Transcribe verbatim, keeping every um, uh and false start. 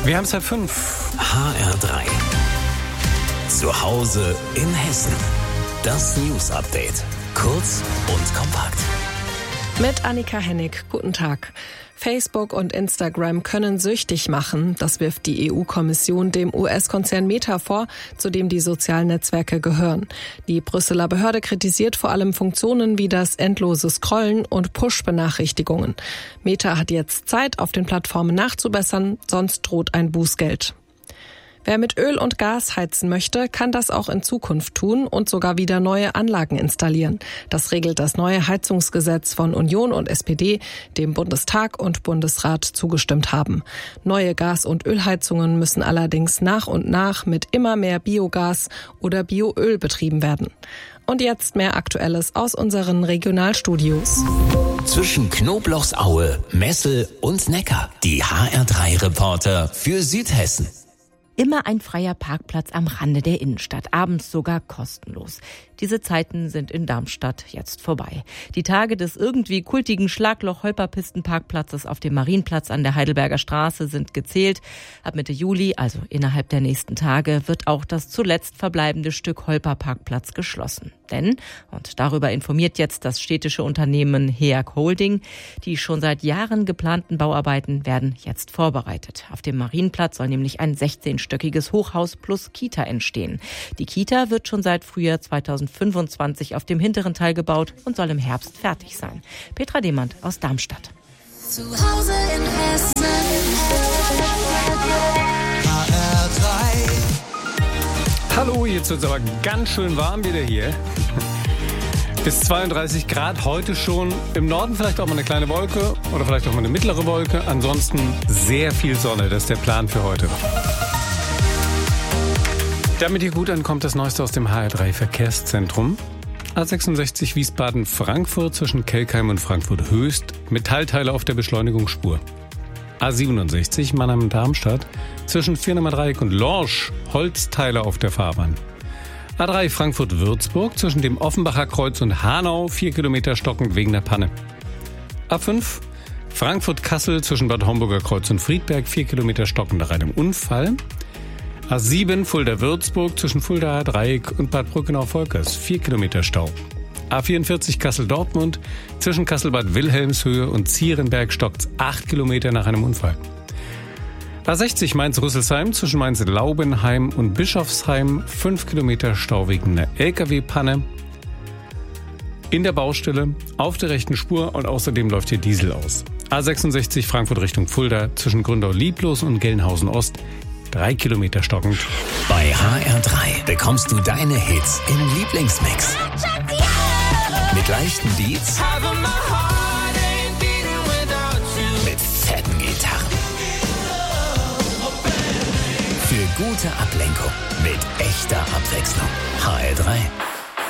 Wir haben es halb fünf. H R drei. Zu Hause in Hessen. Das News Update. Kurz und kompakt. Mit Annika Hennig. Guten Tag. Facebook und Instagram können süchtig machen. Das wirft die E U-Kommission dem U S-Konzern Meta vor, zu dem die sozialen Netzwerke gehören. Die Brüsseler Behörde kritisiert vor allem Funktionen wie das endlose Scrollen und Push-Benachrichtigungen. Meta hat jetzt Zeit, auf den Plattformen nachzubessern, sonst droht ein Bußgeld. Wer mit Öl und Gas heizen möchte, kann das auch in Zukunft tun und sogar wieder neue Anlagen installieren. Das regelt das neue Heizungsgesetz von Union und S P D, dem Bundestag und Bundesrat zugestimmt haben. Neue Gas- und Ölheizungen müssen allerdings nach und nach mit immer mehr Biogas oder Bioöl betrieben werden. Und jetzt mehr Aktuelles aus unseren Regionalstudios. Zwischen Knoblauchsaue, Messel und Neckar. Die H R drei Reporter für Südhessen. Immer ein freier Parkplatz am Rande der Innenstadt, abends sogar kostenlos. Diese Zeiten sind in Darmstadt jetzt vorbei. Die Tage des irgendwie kultigen Schlagloch-Holperpisten-Parkplatzes auf dem Marienplatz an der Heidelberger Straße sind gezählt. Ab Mitte Juli, also innerhalb der nächsten Tage, wird auch das zuletzt verbleibende Stück Holperparkplatz geschlossen. Denn, und darüber informiert jetzt das städtische Unternehmen Heag Holding, die schon seit Jahren geplanten Bauarbeiten werden jetzt vorbereitet. Auf dem Marienplatz soll nämlich ein sechzehnstöckiges Hochhaus plus Kita entstehen. Die Kita wird schon seit Frühjahr zweitausendfünfundzwanzig auf dem hinteren Teil gebaut und soll im Herbst fertig sein. Petra Demand aus Darmstadt. Zu Hause in Hessen. H R drei. Hallo, jetzt wird es aber ganz schön warm wieder hier. Bis zweiunddreißig Grad heute schon. Im Norden vielleicht auch mal eine kleine Wolke oder vielleicht auch mal eine mittlere Wolke. Ansonsten sehr viel Sonne. Das ist der Plan für heute. Damit ihr gut ankommt, das Neueste aus dem H R drei Verkehrszentrum. A sechsundsechzig Wiesbaden-Frankfurt zwischen Kelkheim und Frankfurt-Höchst. Metallteile auf der Beschleunigungsspur. A siebenundsechzig Mannheim-Darmstadt zwischen Viernermadreieck und Lorsch. Holzteile auf der Fahrbahn. A drei Frankfurt-Würzburg zwischen dem Offenbacher Kreuz und Hanau. Vier Kilometer stockend wegen der Panne. A fünf Frankfurt-Kassel zwischen Bad Homburger Kreuz und Friedberg. Vier Kilometer stockend nach einem Unfall. A sieben Fulda-Würzburg zwischen Fuldaer Dreieck und Bad Brückenau-Volkers. Vier Kilometer Stau. A vierundvierzig Kassel-Dortmund zwischen Kassel-Bad Wilhelmshöhe und Zierenberg stockt's acht Kilometer nach einem Unfall. A sechzig Mainz-Rüsselsheim zwischen Mainz-Laubenheim und Bischofsheim. Fünf Kilometer Stau wegen einer L K W-Panne. In der Baustelle, auf der rechten Spur und außerdem läuft hier Diesel aus. A sechsundsechzig Frankfurt Richtung Fulda zwischen Gründau-Lieblos und Gelnhausen-Ost. Drei Kilometer stockend. Bei H R drei bekommst du deine Hits im Lieblingsmix. Mit leichten Beats, mit fetten Gitarren. Für gute Ablenkung, mit echter Abwechslung. H R drei.